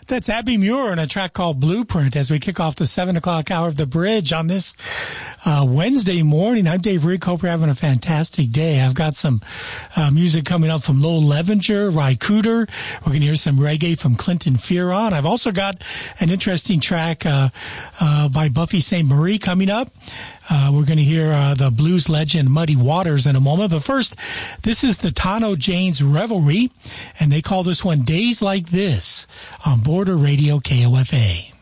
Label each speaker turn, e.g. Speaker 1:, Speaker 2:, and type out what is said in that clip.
Speaker 1: That's Abby Muir and a track called Blueprint as we kick off the 7 o'clock hour of The Bridge on this Wednesday morning. I'm Dave Rick. Hope you're having a fantastic day. I've got some music coming up from Lowell Levenger, Ry Cooder. We're going to hear some reggae from Clinton Fearon. I've also got an interesting track by Buffy St. Marie coming up. We're going to hear the blues legend Muddy Waters in a moment. But first, this is the Tano Janes Revelry, and they call this one Days Like This on Border Radio KOFA.